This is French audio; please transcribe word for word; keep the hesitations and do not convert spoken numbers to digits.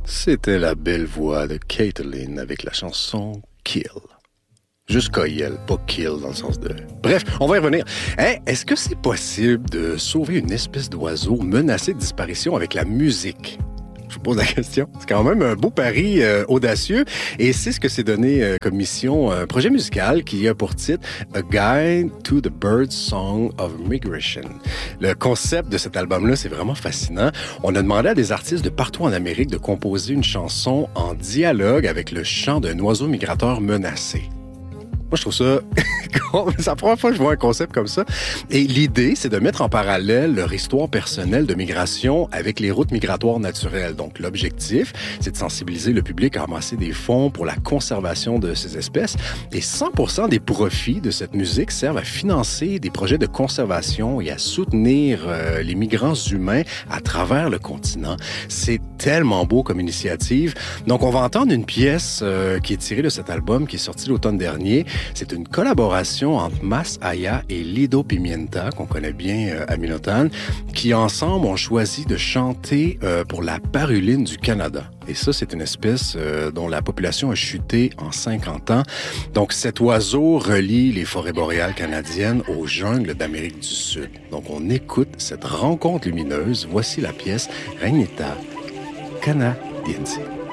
C'était la belle voix de Caitlyn avec la chanson Kill. Juste K-I-L, pas kill dans le sens de... Bref, on va y revenir. Hey, est-ce que c'est possible de sauver une espèce d'oiseau menacé de disparition avec la musique? Je vous pose la question. C'est quand même un beau pari euh, audacieux et c'est ce que s'est donné euh, comme mission un projet musical qui a pour titre A Guide to the Bird Song of Migration. Le concept de cet album-là, c'est vraiment fascinant. On a demandé à des artistes de partout en Amérique de composer une chanson en dialogue avec le chant d'un oiseau migrateur menacé. Moi, je trouve ça... c'est la première fois que je vois un concept comme ça. Et l'idée, c'est de mettre en parallèle leur histoire personnelle de migration avec les routes migratoires naturelles. Donc, l'objectif, c'est de sensibiliser le public à ramasser des fonds pour la conservation de ces espèces. Et cent pour cent des profits de cette musique servent à financer des projets de conservation et à soutenir euh, les migrants humains à travers le continent. C'est tellement beau comme initiative. Donc, on va entendre une pièce euh, qui est tirée de cet album qui est sorti l'automne dernier. C'est une collaboration entre Mas Aya et Lido Pimienta, qu'on connaît bien euh, à Minotan, qui ensemble ont choisi de chanter euh, pour la paruline du Canada. Et ça, c'est une espèce euh, dont la population a chuté en cinquante ans. Donc, cet oiseau relie les forêts boréales canadiennes aux jungles d'Amérique du Sud. Donc, on écoute cette rencontre lumineuse. Voici la pièce Rainita Canadiense.